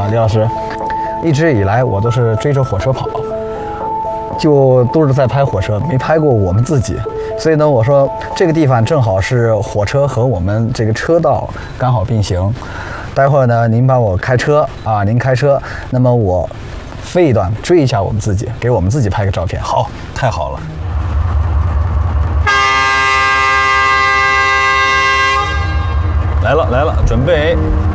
李老师，一直以来我都是追着火车跑，就都是在拍火车，没拍过我们自己。所以呢，我说这个地方正好是火车和我们这个车道刚好并行。待会儿呢，您帮我开车啊，您开车，那么我飞一段追一下我们自己，给我们自己拍个照片。 好，太好了。来了，准备。